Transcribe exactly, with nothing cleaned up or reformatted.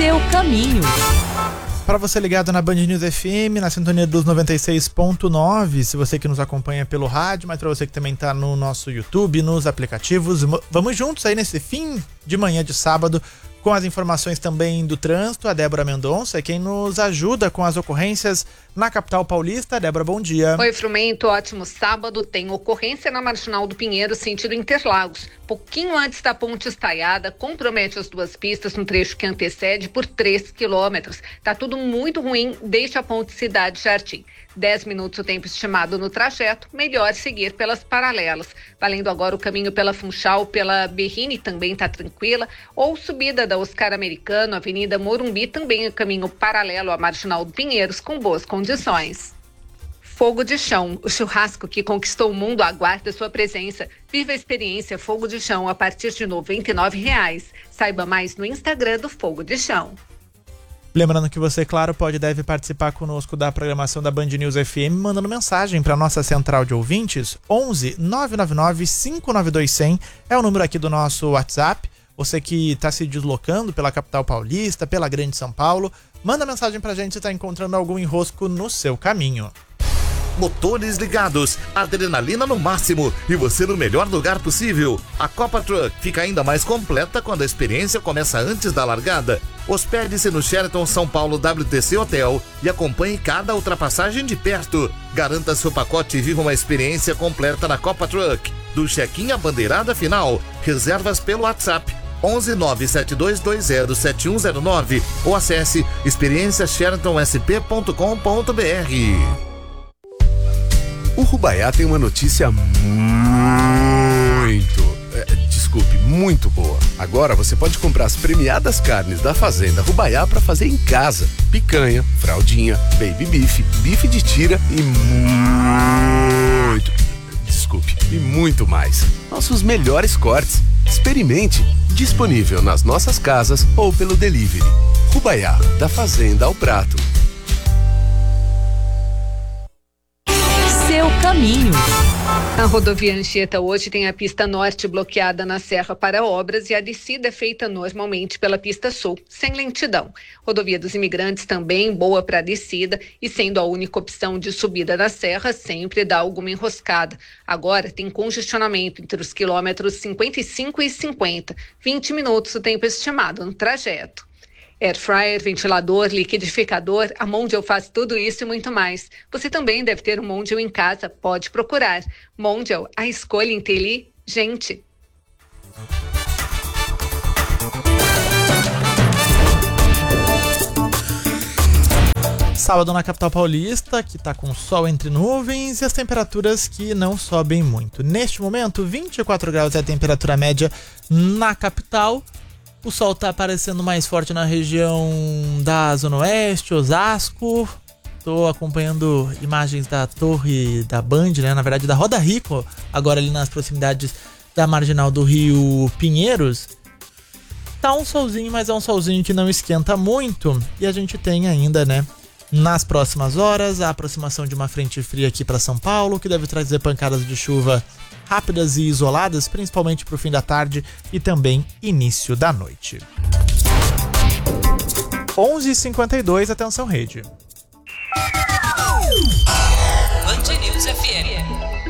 Seu caminho. Para você ligado na Band News F M, na sintonia dos noventa e seis ponto nove, se você que nos acompanha pelo rádio, mas para você que também está no nosso YouTube, nos aplicativos, vamos juntos aí nesse fim de manhã de sábado com as informações também do trânsito. A Débora Mendonça é quem nos ajuda com as ocorrências na capital paulista. Débora, bom dia. Oi, Frumento, ótimo sábado. Tem ocorrência na Marginal do Pinheiro, sentido Interlagos. Pouquinho antes da ponte estaiada, compromete as duas pistas no trecho que antecede por três quilômetros. Tá tudo muito ruim, deixa a ponte Cidade Jardim. dez minutos o tempo estimado no trajeto, melhor seguir pelas paralelas. Valendo agora o caminho pela Funchal, pela Berrini também tá tranquila, ou subida da Oscar Americano, Avenida Morumbi, também é caminho paralelo à Marginal do Pinheiros, com boas condições. Fogo de Chão, o churrasco que conquistou o mundo aguarda sua presença. Viva a experiência Fogo de Chão a partir de noventa e nove reais. Saiba mais no Instagram do Fogo de Chão. Lembrando que você, claro, pode e deve participar conosco da programação da Band News F M, mandando mensagem para nossa central de ouvintes. onze nove nove nove cinco nove dois zero zero é o número aqui do nosso WhatsApp. Você que está se deslocando pela capital paulista, pela Grande São Paulo, manda mensagem pra gente se está encontrando algum enrosco no seu caminho. Motores ligados, adrenalina no máximo e você no melhor lugar possível. A Copa Truck fica ainda mais completa quando a experiência começa antes da largada. Hospede-se no Sheraton São Paulo W T C Hotel e acompanhe cada ultrapassagem de perto. Garanta seu pacote e viva uma experiência completa na Copa Truck. Do check-in à bandeirada final. Reservas pelo WhatsApp onze nove sete dois dois zero sete um zero nove ou acesse experiência sheraton s p ponto com ponto b r. O Rubaiá tem uma notícia muito, é, desculpe, muito boa. Agora você pode comprar as premiadas carnes da Fazenda Rubaiá para fazer em casa. Picanha, fraldinha, baby beef, bife de tira e muito, desculpe, e muito mais. Nossos melhores cortes. Experimente. Disponível nas nossas casas ou pelo delivery. Rubaiá, da fazenda ao prato. Seu caminho. A rodovia Anchieta hoje tem a pista norte bloqueada na serra para obras e a descida é feita normalmente pela pista sul, sem lentidão. Rodovia dos Imigrantes também boa para descida e sendo a única opção de subida da serra, sempre dá alguma enroscada. Agora tem congestionamento entre os quilômetros cinquenta e cinco e cinquenta, vinte minutos o tempo estimado no trajeto. Air fryer, ventilador, liquidificador, a Mondial faz tudo isso e muito mais. Você também deve ter um Mondial em casa, pode procurar. Mondial, a escolha inteligente. Sábado na capital paulista, que está com sol entre nuvens e as temperaturas que não sobem muito. Neste momento, vinte e quatro graus é a temperatura média na capital. O sol está aparecendo mais forte na região da Zona Oeste, Osasco. Estou acompanhando imagens da torre da Band, né? Na verdade da Roda Rico, agora ali nas proximidades da marginal do Rio Pinheiros. Tá um solzinho, mas é um solzinho que não esquenta muito. E a gente tem ainda, né, nas próximas horas, a aproximação de uma frente fria aqui para São Paulo, que deve trazer pancadas de chuva rápidas e isoladas, principalmente para o fim da tarde e também início da noite. onze e cinquenta e dois, atenção rede. Band News F M.